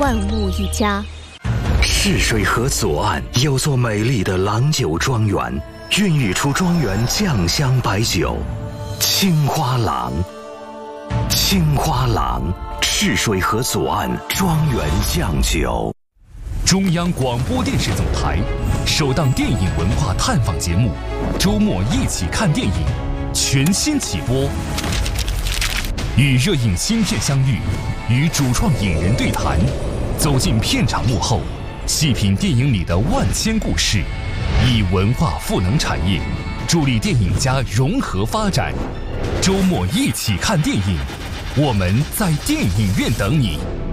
万物一家。 泗水河左岸有座美丽的郎酒庄园，孕育出庄园酱香白酒青花郎。青花郎，泗水河左岸庄园酱酒。 中央广播电视总台首档电影文化探访节目《周末一起看电影》全新起播，与热映新片相遇，与主创影人对谈，走进片场幕后，细品电影里的万千故事，以文化赋能产业，助力电影家融合发展。周末一起看电影，我们在电影院等你。